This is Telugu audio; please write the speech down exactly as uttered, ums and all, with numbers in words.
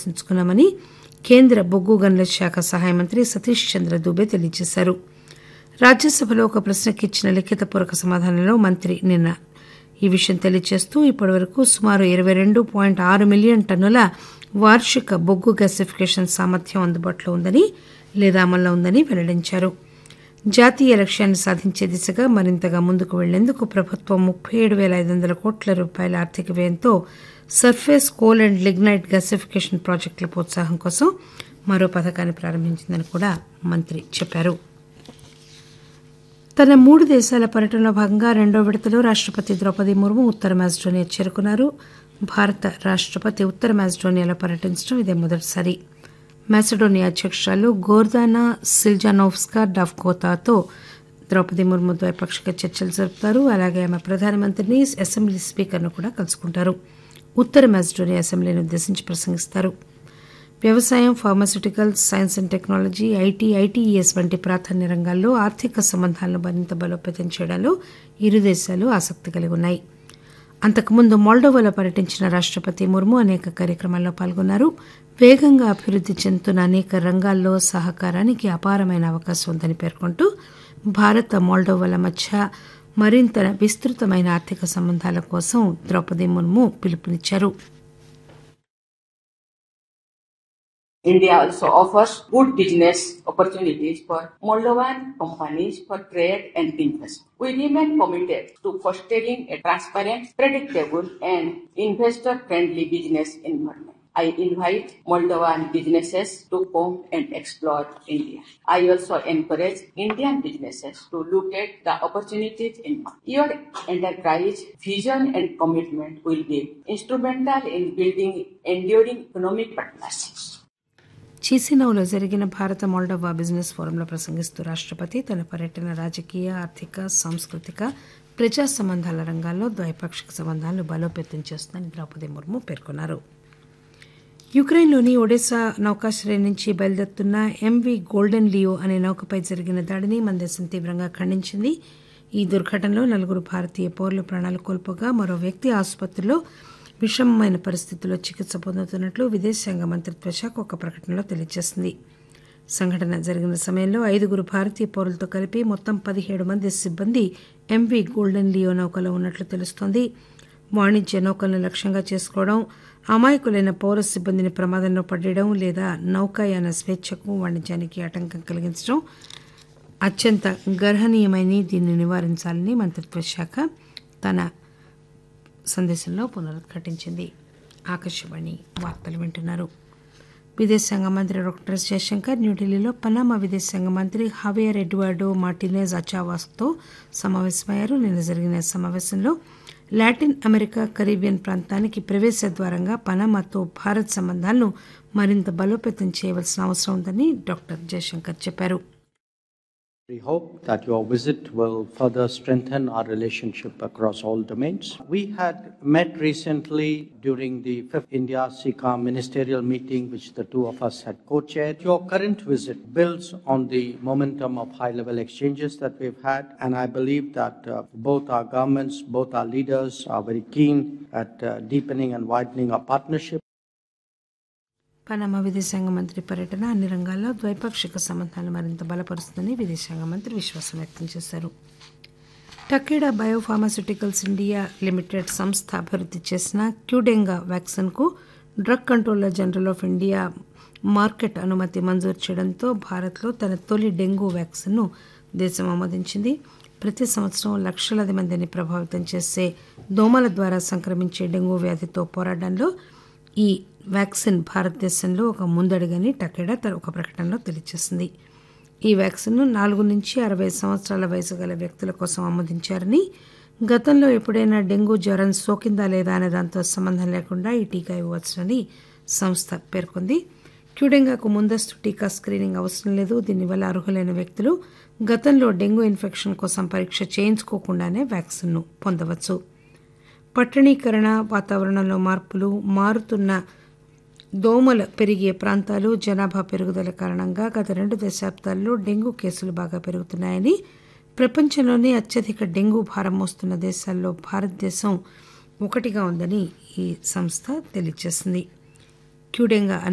ఉద్దేశించుకున్నామని కేంద్ర బొగ్గు గనుల శాఖ సహాయ మంత్రి సతీష్ చంద్ర దూబే తెలియజేశారు. రాజ్యసభలో ఒక ప్రశ్నకు ఇచ్చిన లిఖితపూర్వక సమాధానంలో మంత్రి నిన్న ఈ విషయం తెలియజేస్తూ ఇప్పటివరకు సుమారు ఇరవై రెండు పాయింట్ ఆరు మిలియన్ టన్నుల వార్షిక బొగ్గు గ్యాసిఫికేషన్ సామర్థ్యం అందుబాటులో ఉందని లేదా అమల్లో ఉందని వెల్లడించారు. జాతీయ లక్ష్యాన్ని సాధించే దిశగా మరింతగా ముందుకు వెళ్లేందుకు ప్రభుత్వం ముప్పై ఏడు పేల ఐదు వందల కోట్ల రూపాయల ఆర్థిక వ్యయంతో surface coal and lignite gasification ప్రాజెక్టుల ప్రోత్సాహం కోసం మరో పథకాన్ని ప్రారంభించిందని కూడా మంత్రి చెప్పారు. తన మూడు దేశాల పర్యటనలో భాగంగా రెండో విడతలో రాష్టపతి ద్రౌపది ముర్ము ఉత్తర మాజిడోనియా చేరుకున్నారు. భారత రాష్టపతి ఉత్తర మాజిడోనియాలో పర్యటించడం ఇదే మొదటిసారి. మాసిడోనియా అధ్యక్షురాలు గోర్దానా సిల్జానోవ్స్కా డవ్కోతాతో ద్రౌపది ముర్ము ద్వైపాక్షిక చర్చలు జరుపుతారు. అలాగే ఆమె ప్రధానమంత్రిని, అసెంబ్లీ స్పీకర్ను కూడా కలుసుకుంటారు. ఉత్తర మాజిడోనియా అసెంబ్లీని ఉద్దేశించి ప్రసంగిస్తారు. వ్యవసాయం, pharmaceuticals, science and technology, IT, ITES వంటి ప్రాధాన్య రంగాల్లో ఆర్థిక సంబంధాలను మరింత బలోపేతం చేయడంలో ఇరు దేశాలు ఆసక్తి కలిగి ఉన్నాయి. అంతకుముందు మోల్డోవాలో పర్యటించిన రాష్టపతి ముర్ము అనేక కార్యక్రమాల్లో పాల్గొన్నారు. వేగంగా అభివృద్ది చెందుతున్న అనేక రంగాల్లో సహకారానికి అపారమైన అవకాశం ఉందని పేర్కొంటూ భారత్ మోల్డోవాల మధ్య మరింత విస్తృతమైన ఆర్థిక సంబంధాల కోసం ద్రౌపది ముర్ము పిలుపునిచ్చారు. India also offers good business opportunities for Moldovan companies for trade and investment. We remain committed to fostering a transparent, predictable and investor-friendly business environment. I invite Moldovan businesses to come and explore India. I also encourage Indian businesses to look at the opportunities in market. Your enterprise vision and commitment will be instrumental in building enduring economic partnerships. చీసినౌలో జరిగిన భారత మోల్డోవా బిజినెస్ ఫోరంలో ప్రసంగిస్తూ రాష్టపతి తన పర్యటన రాజకీయ, ఆర్థిక, సాంస్కృతిక, ప్రజా సంబంధాల రంగాల్లో ద్వైపాక్షిక సంబంధాలను బలోపేతం చేస్తుందని ద్రౌపది ముర్ము పేర్కొన్నారు. యుక్రెయిన్లోని ఒడెసా నౌకాశ్రయం నుంచి బయలుదేరుతున్న ఎంవీ గోల్డెన్ లియో అనే నౌకపై జరిగిన దాడిని మన దేశం తీవ్రంగా ఖండించింది. ఈ దుర్ఘటనలో నలుగురు భారతీయ పౌరులు ప్రాణాలు కోల్పోగా మరో వ్యక్తి ఆసుపత్రిలో విషమమైన పరిస్థితుల్లో చికిత్స పొందుతున్నట్లు విదేశాంగ మంత్రిత్వ శాఖ ఒక ప్రకటనలో తెలియజేసింది. సంఘటన జరిగిన సమయంలో ఐదుగురు భారతీయ పౌరులతో కలిపి మొత్తం పదిహేడు మంది సిబ్బంది ఎంవీ గోల్డెన్ లియో నౌకలో ఉన్నట్లు తెలుస్తోంది. వాణిజ్య నౌకలను లక్ష్యంగా చేసుకోవడం, అమాయకులైన పౌర సిబ్బందిని ప్రమాదంలో పడేయడం లేదా నౌకాయాన స్వేచ్ఛకు, వాణిజ్యానికి ఆటంకం కలిగించడం అత్యంత గర్హనీయమని దీన్ని నివారించాలని మంత్రిత్వ శాఖ తన సందేశంలో పునరుద్ఘాటించింది. ఆకాశవాణి వార్తలు వింటున్నారు. విదేశాంగ మంత్రి డాక్టర్ జయశంకర్ న్యూఢిల్లీలో పనామా విదేశాంగ మంత్రి హవేర్ ఎడ్వార్డో మార్టినెజ్ అచావాస్తో సమావేశమయ్యారు. నిన్న జరిగిన సమావేశంలో లాటిన్ అమెరికా, కరీబియన్ ప్రాంతానికి ప్రవేశ ద్వారంగా పనామాతో భారత్ సంబంధాలను మరింత బలోపేతం చేయవలసిన అవసరం ఉందని డాక్టర్ జయశంకర్ చెప్పారు. We hope that your visit will further strengthen our relationship across all domains. We had met recently during the fifth India-SICA ministerial meeting, which the two of us had co-chaired. Your current visit builds on the momentum of high-level exchanges that we've had, and I believe that uh, both our governments, both our leaders are very keen at uh, deepening and widening our partnership. Panama విదేశాంగ మంత్రి పర్యటన అన్ని రంగాల్లో ద్వైపాక్షిక సంబంధాలు మరింత బలపరుస్తుందని విదేశాంగ మంత్రి విశ్వాసం వ్యక్తం చేశారు. టకేడా బయోఫార్మాస్యూటికల్స్ ఇండియా లిమిటెడ్ సంస్థ అభివృద్ధి చేసిన క్యూడెంగా వ్యాక్సిన్కు drug controller general of India market అనుమతి మంజూరు చేయడంతో భారత్లో తన తొలి డెంగూ వ్యాక్సిన్ను దేశం ఆమోదించింది. ప్రతి సంవత్సరం లక్షలాది మందిని ప్రభావితం చేసే దోమల ద్వారా సంక్రమించే డెంగూ వ్యాధితో పోరాటంలో ఈ వ్యాక్సిన్ భారతదేశంలో ఒక ముందడుగని టకేడా ఒక ప్రకటనలో తెలియజేసింది. ఈ వ్యాక్సిన్ను నాలుగు నుంచి అరవై సంవత్సరాల వయసు గల వ్యక్తుల కోసం ఆమోదించారని, గతంలో ఎప్పుడైనా డెంగూ జ్వరం సోకిందా లేదా అనే దాంతో సంబంధం లేకుండా ఈ టీకా ఇవ్వవచ్చునని సంస్థ పేర్కొంది. క్యూడెంగాకు ముందస్తు టీకా స్క్రీనింగ్ అవసరం లేదు. దీనివల్ల అర్హులైన వ్యక్తులు గతంలో డెంగూ ఇన్ఫెక్షన్ కోసం పరీక్ష చేయించుకోకుండానే వ్యాక్సిన్ను పొందవచ్చు. పట్టణీకరణ, వాతావరణంలో మార్పులు, మారుతున్న దోమల పెరిగే ప్రాంతాలు, జనాభా పెరుగుదల కారణంగా గత రెండు దశాబ్దాల్లో డెంగూ కేసులు బాగా పెరుగుతున్నాయని, ప్రపంచంలోనే అత్యధిక డెంగూ భారం మోస్తున్న దేశాల్లో భారతదేశం ఒకటిగా ఉందని ఈ సంస్థ తెలియజేసింది. క్యూడెంగా